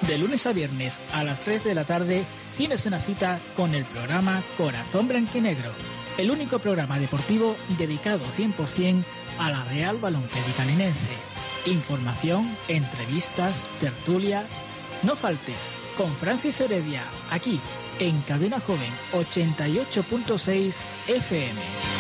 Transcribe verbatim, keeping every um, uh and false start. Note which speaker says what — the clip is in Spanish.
Speaker 1: De lunes a viernes a las tres de la tarde tienes una cita con el programa Corazón Blanquinegro, el único programa deportivo dedicado cien por ciento a la Real Balompié Linense. Información, entrevistas, tertulias. No faltes con Francis Heredia, aquí en Cadena Joven ochenta y ocho punto seis F M.